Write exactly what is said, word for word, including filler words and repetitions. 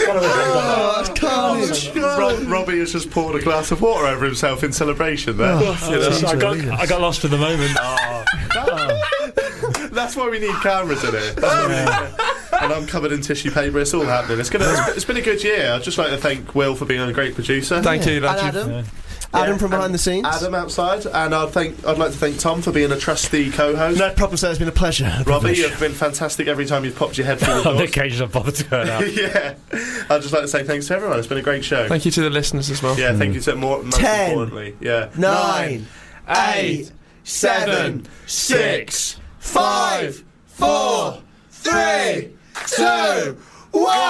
Oh, that's carnage. Rob, Robbie has just poured a glass of water over himself in celebration there. Oh, you know, I, got, I got lost for the moment. Oh, that, that's why we need cameras in it. That's why we need, and I'm covered in tissue paper. It's all happening. It's, gonna, it's, it's been a good year. I'd just like to thank Will for being a great producer. Thank Yeah. you, lad. And Adam. Yeah. Adam Yeah, from behind and the scenes. Adam outside, and I'd thank. I'd like to thank Tom for being a trusty co-host. No problem, sir. It's been a pleasure. A Robbie, privilege. you've been fantastic every time you've popped your head through the On the door. occasion I've bothered to turn up. Yeah, I'd just like to say thanks to everyone. It's been a great show. Thank you to the listeners as well. Yeah, thank you to more. Most Ten. importantly, yeah, Nine, eight, seven, six, five, four, three, two, one.